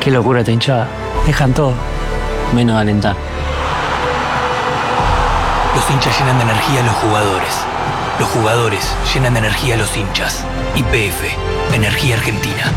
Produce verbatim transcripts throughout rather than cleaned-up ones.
Qué locura esta hinchada. Dejan todo, menos de alentar. Los hinchas llenan de energía a los jugadores. Los jugadores llenan de energía a los hinchas. Y P F, Energía Argentina.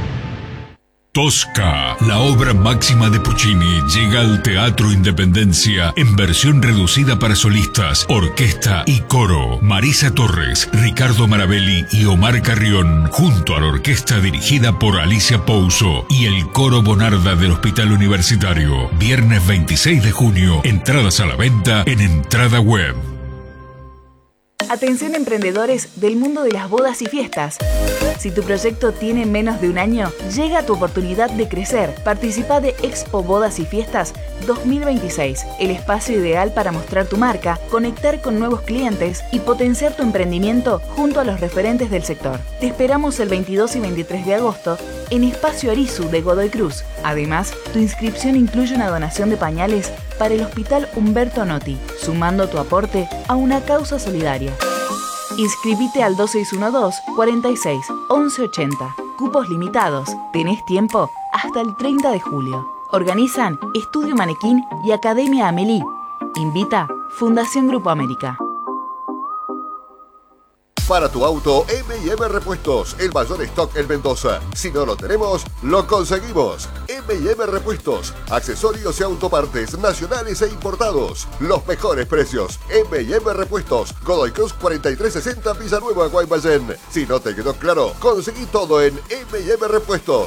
Tosca, la obra máxima de Puccini, llega al Teatro Independencia en versión reducida para solistas, orquesta y coro. Marisa Torres, Ricardo Marabelli y Omar Carrión, junto a la orquesta dirigida por Alicia Pouso y el coro Bonarda del Hospital Universitario. Viernes veintiséis de junio, entradas a la venta en Entrada Web. Atención emprendedores del mundo de las bodas y fiestas. Si tu proyecto tiene menos de un año, llega tu oportunidad de crecer. Participa de Expo Bodas y Fiestas dos mil veintiséis, el espacio ideal para mostrar tu marca, conectar con nuevos clientes y potenciar tu emprendimiento junto a los referentes del sector. Te esperamos el veintidós y veintitrés de agosto en Espacio Arizu de Godoy Cruz. Además, tu inscripción incluye una donación de pañales para el Hospital Humberto Notti, sumando tu aporte a una causa solidaria. Inscribite al dos seis uno dos, cuarenta y seis, once ochenta. Cupos limitados. Tenés tiempo hasta el treinta de julio. Organizan Estudio Manequín y Academia Amelie. Invita Fundación Grupo América. Para tu auto, eme y eme Repuestos, el mayor stock en Mendoza. Si no lo tenemos, lo conseguimos. eme y eme Repuestos, accesorios y autopartes nacionales e importados. Los mejores precios. eme y eme Repuestos, Godoy Cruz cuarenta y tres sesenta, Villanueva, Guaymallén. Si no te quedó claro, conseguí todo en eme y eme Repuestos.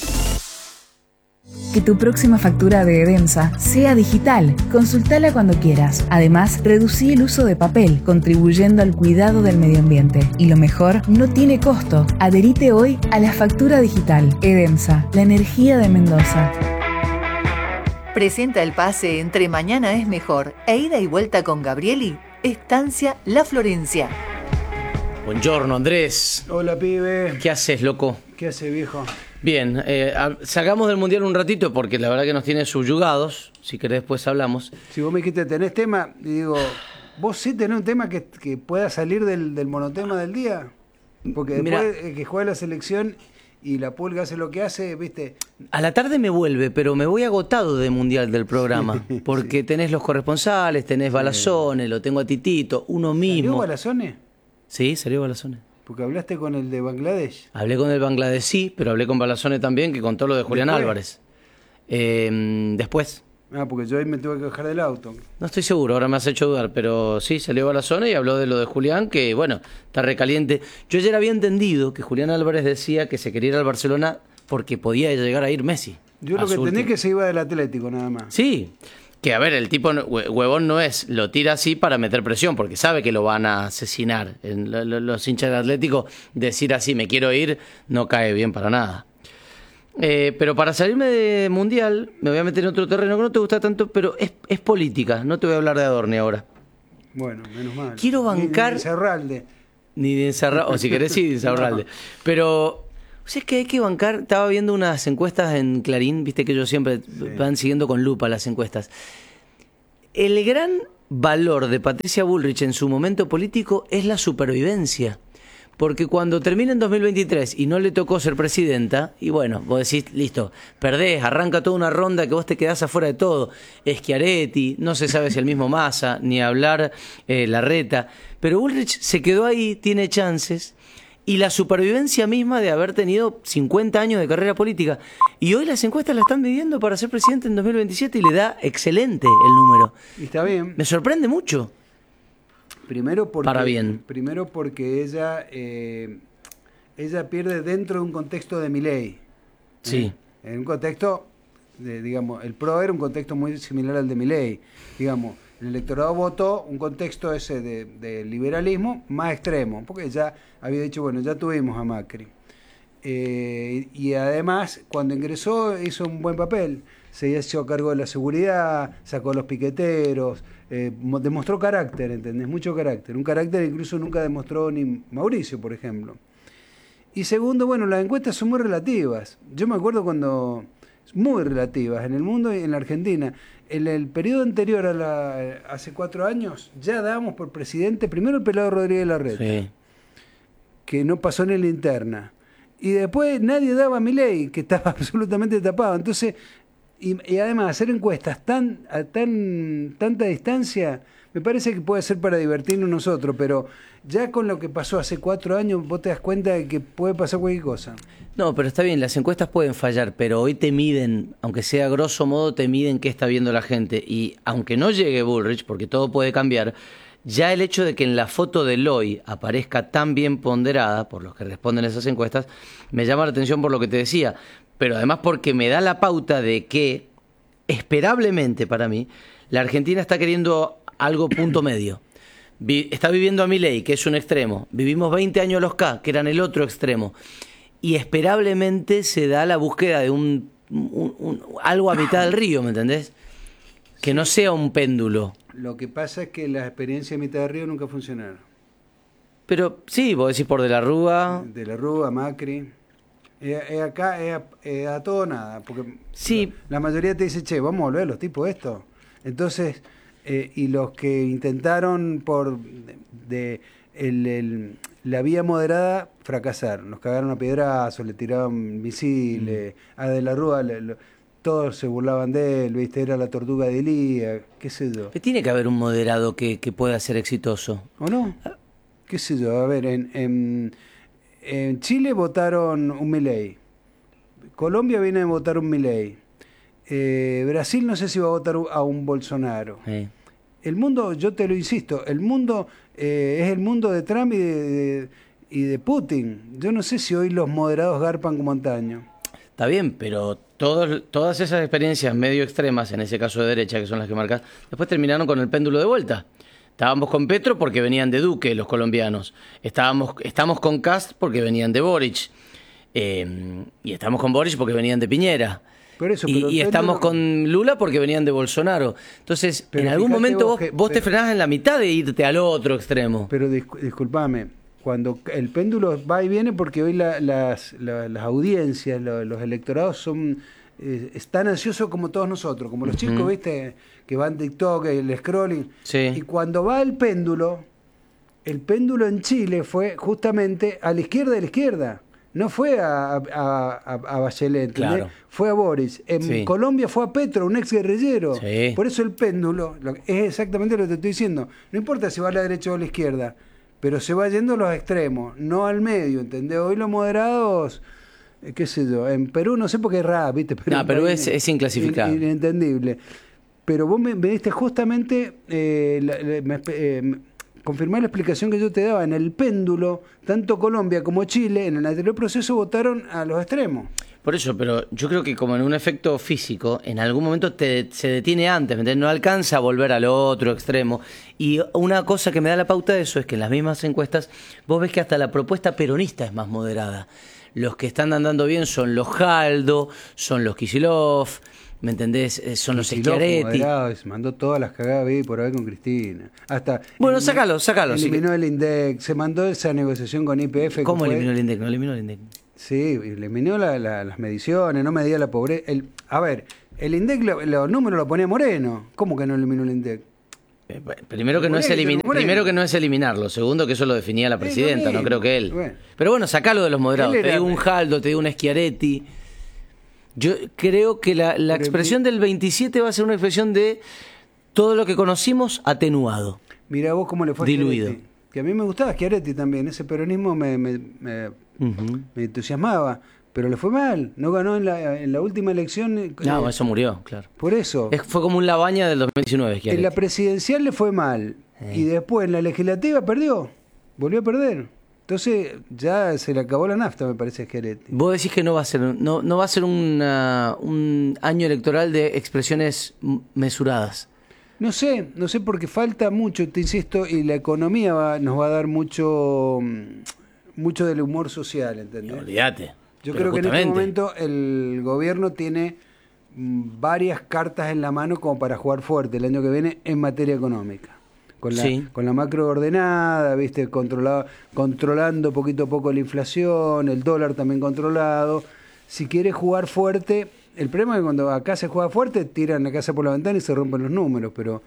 Que tu próxima factura de Edemsa sea digital. Consultala cuando quieras. Además, reducí el uso de papel, contribuyendo al cuidado del medio ambiente. Y lo mejor, no tiene costo. Adherite hoy a la factura digital. Edemsa, la energía de Mendoza. Presenta el pase entre Mañana es Mejor e Ida y Vuelta con Gabrieli, Estancia La Florencia. Buongiorno, Andrés. Hola, pibe. ¿Qué haces, loco? ¿Qué hace, viejo? Bien, eh, sacamos del Mundial un ratito porque la verdad que nos tiene subyugados. Si querés después hablamos. Si vos me dijiste, tenés tema, y digo, ¿vos sí tenés un tema que, que pueda salir del, del monotema del día? Porque después Mirá, eh, que juega la selección y la pulga hace lo que hace, ¿viste? a la tarde me vuelve, pero me voy agotado de Mundial del programa. Sí, porque sí. tenés los corresponsales, tenés Balazones, lo tengo a Titito, uno mismo. ¿Salió Balazones? Sí, salió Balazones. Porque hablaste con el de Bangladesh. Hablé con el bangladesí, pero hablé con Balazones también, que contó lo de Julián ¿Después? Álvarez. Eh, después. Ah, porque yo ahí me tuve que bajar del auto. No estoy seguro, ahora me has hecho dudar, pero sí, salió Balazones y habló de lo de Julián, que bueno, está recaliente. Yo ayer había entendido que Julián Álvarez decía que se quería ir al Barcelona porque podía llegar a ir Messi. Yo lo que tenía es que se iba del Atlético, nada más. Sí, que a ver, el tipo no- hue- huevón no es, lo tira así para meter presión, porque sabe que lo van a asesinar. En lo- lo- los hinchas del Atlético, decir así, me quiero ir, no cae bien para nada. Eh, pero para salirme de Mundial, me voy a meter en otro terreno que no te gusta tanto, pero es, es política, no te voy a hablar de Adorni ahora. Bueno, menos mal. Quiero bancar- Ni- ni Cerralde. Ni de Insaurralde, o si querés sí, de Insaurralde. Pero, o sea, es que hay que bancar, estaba viendo unas encuestas en Clarín, viste que ellos siempre van siguiendo con lupa las encuestas. El gran valor de Patricia Bullrich en su momento político es la supervivencia. Porque cuando termina en dos mil veintitrés y no le tocó ser presidenta, y bueno, vos decís, listo, perdés, arranca toda una ronda que vos te quedás afuera de todo. Schiaretti, no se sabe si el mismo Massa, ni hablar eh, Larreta. Pero Bullrich se quedó ahí, tiene chances. Y la supervivencia misma de haber tenido cincuenta años de carrera política. Y hoy las encuestas la están midiendo para ser presidente en dos mil veintisiete y le da excelente el número. Y está bien. Me sorprende mucho. Primero porque, Para bien. Primero porque ella, eh, ella pierde dentro de un contexto de Milei. Sí. ¿eh? En un contexto, de, digamos, el PRO era un contexto muy similar al de Milei. Digamos, el electorado votó un contexto ese de, de liberalismo más extremo, porque ya había dicho, bueno, ya tuvimos a Macri. Eh, y además, cuando ingresó, hizo un buen papel. Se hizo cargo de la seguridad, sacó a los piqueteros, eh, mo- demostró carácter, ¿entendés? Mucho carácter. Un carácter que incluso nunca demostró ni Mauricio, por ejemplo. Y segundo, bueno, las encuestas son muy relativas. Yo me acuerdo cuando... Muy relativas, en el mundo y en la Argentina. En el periodo anterior, a la, hace cuatro años, ya dábamos por presidente primero el pelado Rodríguez Larreta, Sí. que no pasó ni la interna. Y después nadie daba a Milei, que estaba absolutamente tapado. Entonces, y, y además hacer encuestas tan, a tan tanta distancia, me parece que puede ser para divertirnos nosotros, pero ya con lo que pasó hace cuatro años, vos te das cuenta de que puede pasar cualquier cosa. No, pero está bien, las encuestas pueden fallar, pero hoy te miden, aunque sea grosso modo, te miden qué está viendo la gente. Y aunque no llegue Bullrich, porque todo puede cambiar, ya el hecho de que en la foto del hoy aparezca tan bien ponderada, por los que responden esas encuestas, me llama la atención por lo que te decía, pero además porque me da la pauta de que, esperablemente para mí, la Argentina está queriendo algo punto medio. Vi, está viviendo a Milei, que es un extremo. Vivimos veinte años los K, que eran el otro extremo. Y esperablemente se da la búsqueda de un, un, un algo a mitad del río, ¿me entendés? Que no sea un péndulo. Lo que pasa es que las experiencias de mitad de río nunca funcionaron. Pero sí, vos decís por De la Rúa. De la Rúa, Macri. Es, es acá, es a, es a todo nada. Porque sí. La, la mayoría te dice, che, vamos a volver los tipos esto. Entonces, eh, y los que intentaron por de, de el, el, la vía moderada fracasaron. Nos cagaron a piedrazos, le tiraban misiles. Mm. A De la Rúa le, le, todos se burlaban de él, ¿viste? Era la tortuga de Elías, qué sé yo. Tiene que haber un moderado que, que pueda ser exitoso. ¿O no? ¿Qué sé yo? A ver, en, en, en Chile votaron un Milei. Colombia viene a votar un Milei. Eh, Brasil no sé si va a votar a un Bolsonaro. Sí. El mundo, yo te lo insisto, el mundo eh, es el mundo de Trump y de, de, y de Putin. Yo no sé si hoy los moderados garpan como antaño. Está bien, pero todos, todas esas experiencias medio extremas, en ese caso de derecha, que son las que marcas, después terminaron con el péndulo de vuelta. Estábamos con Petro porque venían de Duque, los colombianos. Estábamos, estamos con Kast porque venían de Boric. Eh, y estamos con Boric porque venían de Piñera. Por eso, y pero y estamos con Lula porque venían de Bolsonaro. Entonces, pero en algún momento vos, que, vos pero, te frenás en la mitad de irte al otro extremo. Pero disc, disculpame, cuando el péndulo va y viene porque hoy la, las, la, las audiencias, lo, los electorados son eh, están ansiosos como todos nosotros, como los chicos, uh-huh. ¿viste? Que van TikTok, el scrolling. Sí. Y cuando va el péndulo, el péndulo en Chile fue justamente a la izquierda de la izquierda. No fue a, a, a, a Bachelet, claro. Fue a Boris. En sí. Colombia fue a Petro, un ex guerrillero. Sí. Por eso el péndulo lo, es exactamente lo que te estoy diciendo. No importa si va a la derecha o a la izquierda, pero se va yendo a los extremos, no al medio, ¿entendés? Hoy los moderados, eh, qué sé yo, en Perú no sé por qué es rap, ¿viste? Pero no, Perú es, es inclasificable. Inentendible. Pero vos me, me diste justamente, eh, la, la, me, eh, confirmar la explicación que yo te daba. En el péndulo, tanto Colombia como Chile, en el anterior proceso votaron a los extremos. Por eso, pero yo creo que como en un efecto físico, en algún momento te, se detiene antes, ¿me no alcanza a volver al otro extremo. Y una cosa que me da la pauta de eso es que en las mismas encuestas vos ves que hasta la propuesta peronista es más moderada. Los que están andando bien son los Jaldo, son los Kicillof, ¿me entendés? Son los Schiaretti. Se mandó todas las cagadas vi por ahí con Cristina. Hasta bueno, eliminó, sácalo, sácalo. Eliminó sí. el INDEC, se mandó esa negociación con Y P F. ¿Cómo eliminó el INDEC? No eliminó el INDEC. Sí, eliminó la, la, las mediciones, no medía la pobreza. El, a ver, el INDEC, lo, los números los ponía Moreno. ¿Cómo que no eliminó el INDEC? Eh, primero, que no es elimi- primero que no es eliminarlo, segundo que eso lo definía la presidenta, no creo que él. Bueno. Pero bueno, sacalo de los moderados. Te digo un Jaldo, te digo un Schiaretti. Yo creo que la, la expresión del veintisiete va a ser una expresión de todo lo que conocimos atenuado. Mirá vos cómo le fue a diluido. Schiaretti. Que a mí me gustaba Schiaretti también, ese peronismo me, me, me, uh-huh. me entusiasmaba, pero le fue mal, no ganó en la, en la última elección. No, eh, eso murió, claro. Por eso. Es, fue como un Labaña del dos mil diecinueve. Schiaretti. En la presidencial le fue mal, eh. y después en la legislativa perdió, volvió a perder. Entonces ya se le acabó la nafta, me parece, a Schiaretti. Vos decís que no va a ser, no, no va a ser una, un año electoral de expresiones mesuradas. No sé, no sé porque falta mucho, te insisto, y la economía va, nos va a dar mucho mucho del humor social, ¿entendés? No, olvídate. Yo creo que en este momento el gobierno tiene varias cartas en la mano como para jugar fuerte el año que viene en materia económica. Con la, sí. con la macro ordenada, ¿viste? Controlado, controlando poquito a poco la inflación, el dólar también controlado. Si quiere jugar fuerte... El problema es que cuando acá se juega fuerte, tiran la casa por la ventana y se rompen los números, pero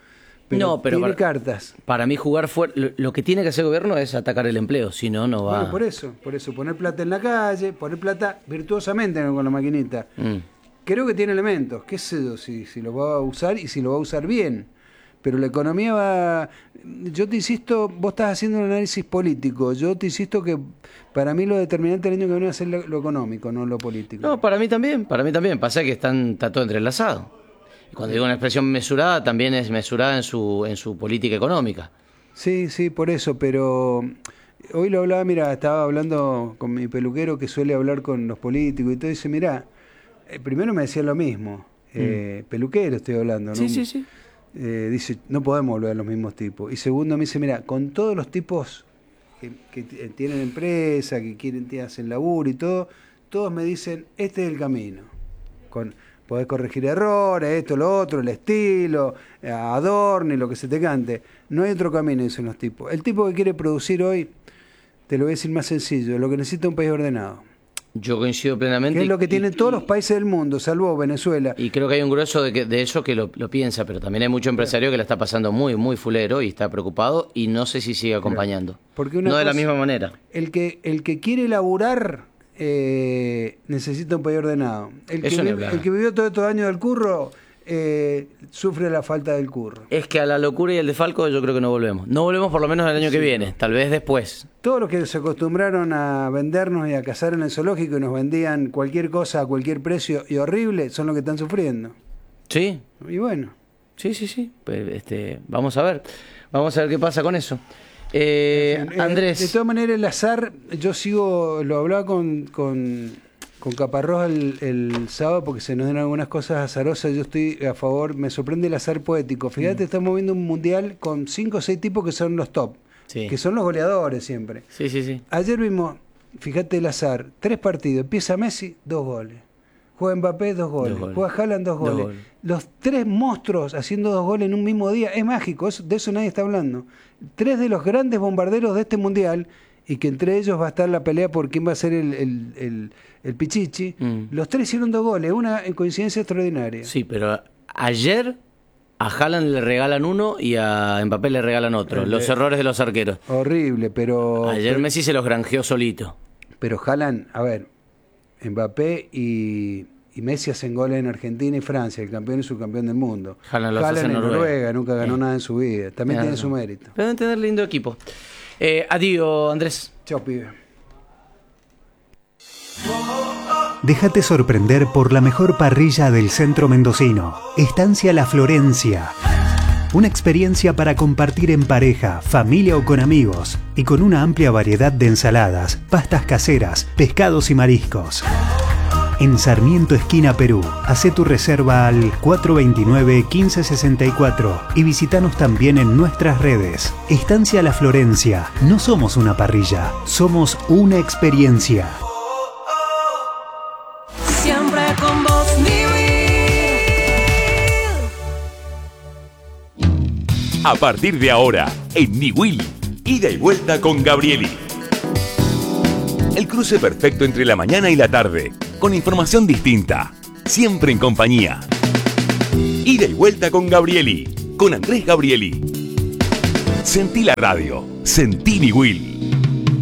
pero no, pero tiene para, cartas. Para mí jugar fuera, lo, lo que tiene que hacer el gobierno es atacar el empleo, si no, no va. Bueno, por eso, por eso, poner plata en la calle, poner plata virtuosamente, no con la maquinita. Mm. Creo que tiene elementos, qué sé yo, si, si lo va a usar y si lo va a usar bien. Pero la economía va... Yo te insisto, vos estás haciendo un análisis político, yo te insisto que para mí lo determinante del año que viene va a ser lo, lo económico, no lo político. No, para mí también, para mí también. Pasa que están, está todo entrelazado. Y cuando digo una expresión mesurada, también es mesurada en su, en su política económica. Sí, sí, por eso, pero hoy lo hablaba, mira, estaba hablando con mi peluquero que suele hablar con los políticos y todo, y dice, mira, eh, primero me decía lo mismo, eh, mm. peluquero estoy hablando, ¿no? Sí, sí, sí. Eh, dice, no podemos volver a los mismos tipos. Y segundo me dice, mira, con todos los tipos que, que t- tienen empresa, que quieren, que hacen laburo y todo, todos me dicen, este es el camino. Con... Podés corregir errores, esto, lo otro, el estilo, adorne, lo que se te cante. No hay otro camino, dicen los tipos. El tipo que quiere producir hoy, te lo voy a decir más sencillo, lo que necesita un país ordenado. Yo coincido plenamente. Que es lo que y, tienen y, todos los países del mundo, salvo Venezuela. Y creo que hay un grueso de, que, de eso que lo, lo piensa, pero también hay mucho empresario que la está pasando muy, muy fulero y está preocupado y no sé si sigue acompañando. Porque una no de cosa, la misma manera. El que, el que quiere laburar... Eh, necesita un país ordenado. El que, vive, el que vivió todos estos años del curro eh, sufre la falta del curro. Es que a la locura y el desfalco yo creo que no volvemos. No volvemos por lo menos el año sí. que viene, tal vez después. Todos los que se acostumbraron a vendernos y a cazar en el zoológico y nos vendían cualquier cosa a cualquier precio y horrible son los que están sufriendo. Sí. Y bueno. Sí, sí, sí. Pues, este, vamos a ver. Vamos a ver qué pasa con eso. Eh, Andrés. Eh, de todas maneras, el azar, yo sigo, lo hablaba con, con, con Caparrós el, el sábado porque se nos dan algunas cosas azarosas. Yo estoy a favor, me sorprende el azar poético. Fíjate, mm. estamos viendo un mundial con cinco o seis tipos que son los top, sí. que son los goleadores siempre. Sí, sí, sí. Ayer vimos, fíjate el azar, tres partidos, empieza Messi, dos goles. Juega Mbappé, dos goles. Dos goles. Juega Haaland, dos goles. dos goles. Los tres monstruos haciendo dos goles en un mismo día. Es mágico, eso, de eso nadie está hablando. Tres de los grandes bombarderos de este mundial, y que entre ellos va a estar la pelea por quién va a ser el, el, el, el pichichi. Mm. Los tres hicieron dos goles, una en coincidencia extraordinaria. Sí, pero ayer a Haaland le regalan uno y a Mbappé le regalan otro. El, los errores de los arqueros. Horrible, pero... Ayer pero, Messi se los granjeó solito. Pero Haaland, a ver... Mbappé y, y Messi hacen goles en Argentina y Francia, el campeón y subcampeón del mundo. Haaland los hace en Noruega. Noruega, nunca ganó eh. nada en su vida. También eh, tiene no. su mérito. Deben tener lindo equipo. Eh, adiós, Andrés. Chao, pibe. Déjate sorprender por la mejor parrilla del centro mendocino. Estancia La Florencia. Una experiencia para compartir en pareja, familia o con amigos, y con una amplia variedad de ensaladas, pastas caseras, pescados y mariscos. En Sarmiento, esquina Perú, hacé tu reserva al cuatro dos nueve, uno cinco seis cuatro y visítanos también en nuestras redes. Estancia La Florencia, no somos una parrilla, somos una experiencia. Siempre con vos, A partir de ahora, en Niwil, ida y vuelta con Gabrieli. El cruce perfecto entre la mañana y la tarde, con información distinta, siempre en compañía. Ida y vuelta con Gabrieli, con Andrés Gabrieli. Sentí la radio, sentí Niwil.